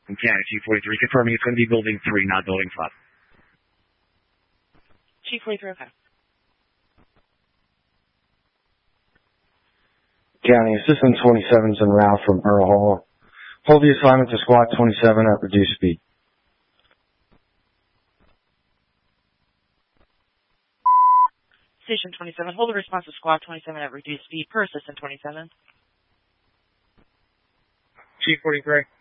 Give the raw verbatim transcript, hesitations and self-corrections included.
Okay, G forty-three confirming it's going to be building three, not building five. G forty-three, okay. County, Assistant twenty-seven's en route from Earl Hall. Hold the assignment to Squad twenty-seven at reduced speed. Station twenty-seven, hold the response to Squad twenty-seven at reduced speed per Assistant twenty-seven. G forty-three.